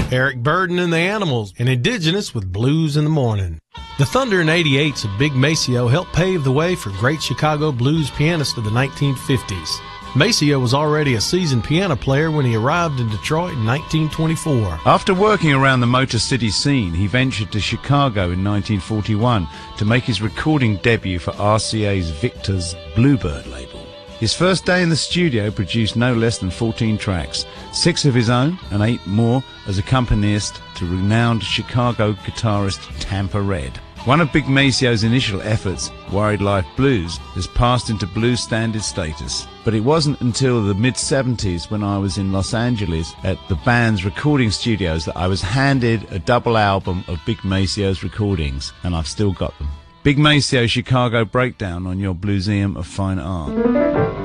Eric Burden and the Animals, and Indigenous with Blues in the Morning. The Thunder and 88s of Big Maceo helped pave the way for great Chicago blues pianists of the 1950s. Maceo was already a seasoned piano player when he arrived in Detroit in 1924. After working around the Motor City scene, he ventured to Chicago in 1941 to make his recording debut for RCA's Victor's Bluebird label. His first day in the studio produced no less than 14 tracks, 6 of his own and 8 more as accompanist to renowned Chicago guitarist Tampa Red. One of Big Maceo's initial efforts, Worried Life Blues, has passed into blues standard status. But it wasn't until the mid-70s when I was in Los Angeles at the band's recording studios that I was handed a double album of Big Maceo's recordings, and I've still got them. Big Maceo Chicago Breakdown on your Blueseum of Fine Art.